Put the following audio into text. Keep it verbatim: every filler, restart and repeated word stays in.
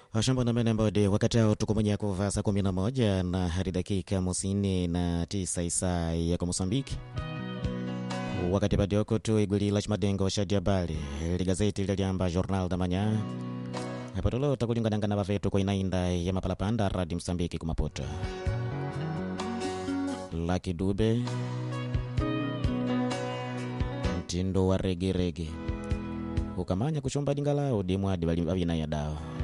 Ashamba na mene mbode wakati hao tuko mwenye kuvaa saa kumi na moja na hadi dakika musini na tisa isaa ya kwa Mosambiki. Wakati badioko tu iguli la chimadengo shadi habari ligazeti liliamba Jornal da Manhã. Hapa tolo takulinga dangana bafetu kwa inainda ya mapalapanda radi Msambiki kumapota. Lucky Dube mtindo wa rege rege ukamanya kuchomba dingala udimwa dibali babina ya dawa.